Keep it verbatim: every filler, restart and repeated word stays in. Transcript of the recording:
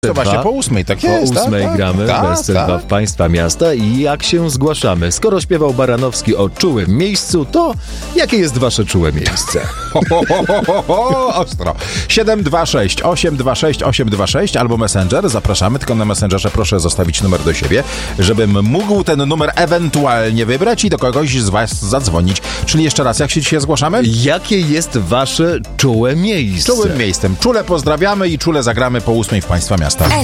To właśnie po ósmej, tak jest. Po ósmej tak, gramy tak, Wersel tak. dwa w Państwa Miasta i jak się zgłaszamy? Skoro śpiewał Baranowski o czułym miejscu, to jakie jest wasze czułe miejsce? Ho, ho, ho, ho, ho, ho, ostro. siedem dwa sześć osiem dwa sześć osiem dwa sześć albo Messenger. Zapraszamy, tylko na Messengerze proszę zostawić numer do siebie, żebym mógł ten numer ewentualnie wybrać i do kogoś z was zadzwonić. Czyli jeszcze raz, jak się dzisiaj zgłaszamy? Jakie jest wasze czułe miejsce? Czułym miejscem. Czule pozdrawiamy i czule zagramy po ósmej w Państwa Miasta.